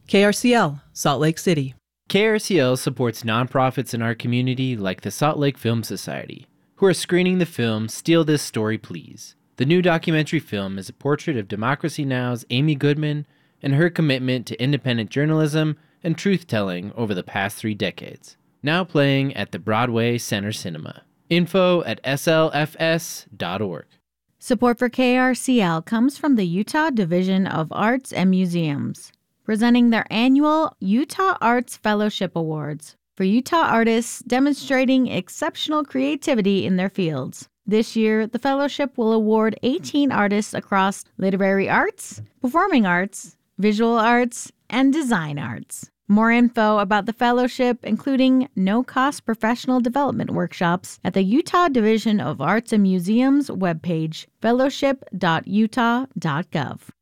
KRCL, Salt Lake City. KRCL supports nonprofits in our community like the Salt Lake Film Society, who are screening the film Steal This Story, Please. The new documentary film is a portrait of Democracy Now!'s Amy Goodman and her commitment to independent journalism and truth-telling over the past 3 decades. Now playing at the Broadway Center Cinema. Info at slfs.org. Support for KRCL comes from the Utah Division of Arts and Museums, presenting their annual Utah Arts Fellowship Awards for Utah artists demonstrating exceptional creativity in their fields. This year, the fellowship will award 18 artists across literary arts, performing arts, visual arts, and design arts. More info about the fellowship, including no-cost professional development workshops, at the Utah Division of Arts and Museums webpage, fellowship.utah.gov.